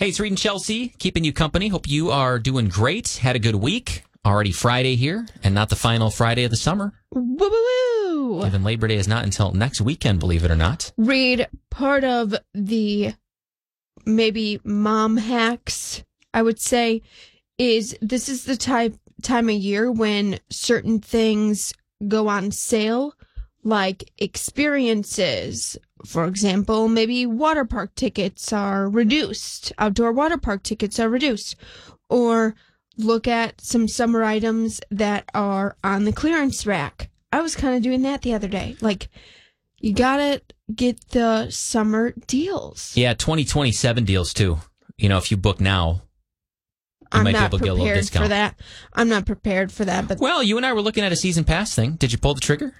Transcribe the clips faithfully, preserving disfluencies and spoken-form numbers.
Hey, it's Reed and Chelsea, keeping you company. Hope you are doing great. Had a good week. Already Friday here, and not the final Friday of the summer. Woo-woo-woo. Even Labor Day is not until next weekend, believe it or not. Reed, part of the maybe mom hacks, I would say, is this is the type time of year when certain things go on sale, like experiences. For example, maybe water park tickets are reduced. Outdoor water park tickets are reduced. Or look at some summer items that are on the clearance rack. I was kind of doing that the other day. Like, you gotta get the summer deals. Yeah, twenty twenty-seven deals, too. You know, if you book now, you I'm might be not able to get a little prepared discount. for that. I'm not prepared for that. But Well, you and I were looking at a season pass thing. Did you pull the trigger?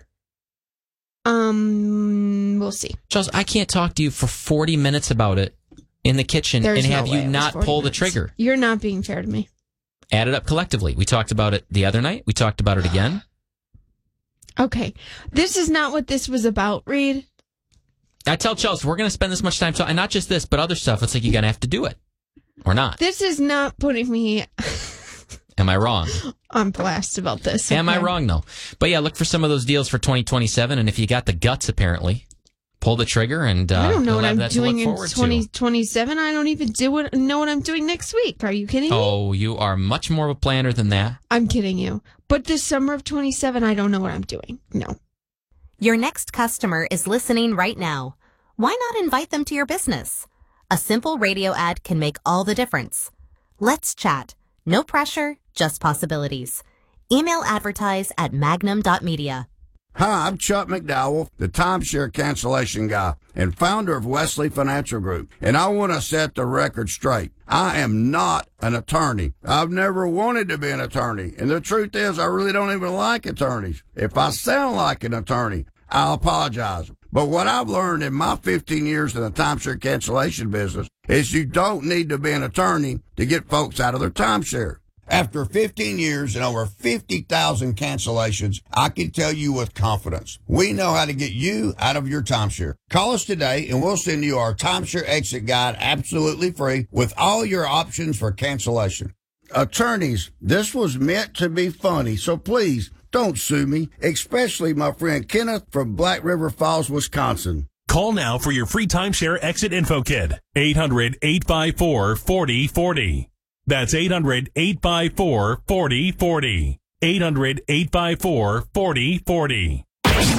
Um, we'll see. Charles, I can't talk to you for forty minutes about it in the kitchen There's and no have way you it was not forty pull the minutes. trigger. You're not being fair to me. Add it up collectively. We talked about it the other night. We talked about it again. Okay. This is not what this was about, Reed. I tell Chelsea, we're going to spend this much time, and not just this, but other stuff. It's like you're going to have to do it. Or not. This is not putting me Am I wrong? on blast about this. Am I okay? wrong, though? But yeah, look for some of those deals for twenty twenty-seven, and if you got the guts, apparently, pull the trigger, and uh, I don't know you'll what have I'm that to doing look in forward twenty to. twenty-seven. I don't even do what, know what I'm doing next week. Are you kidding me? Oh, you are much more of a planner than that. I'm kidding you. But this summer of twenty-seven, I don't know what I'm doing. No. Your next customer is listening right now. Why not invite them to your business? A simple radio ad can make all the difference. Let's chat. No pressure, just possibilities. Email advertise at magnum dot media. Hi, I'm Chuck McDowell, the timeshare cancellation guy and founder of Wesley Financial Group, and I want to set the record straight. I am not an attorney. I've never wanted to be an attorney, and the truth is I really don't even like attorneys. If I sound like an attorney, I'll apologize. But what I've learned in my fifteen years in the timeshare cancellation business is you don't need to be an attorney to get folks out of their timeshare. After fifteen years and over fifty thousand cancellations, I can tell you with confidence, we know how to get you out of your timeshare. Call us today and we'll send you our timeshare exit guide absolutely free with all your options for cancellation. Attorneys, this was meant to be funny, so please don't sue me, especially my friend Kenneth from Black River Falls, Wisconsin. Call now for your free timeshare exit info kit. eight hundred, eight five four, four oh four oh. That's eight hundred, eight five four, four oh four oh. eight hundred, eight five four, four oh four oh.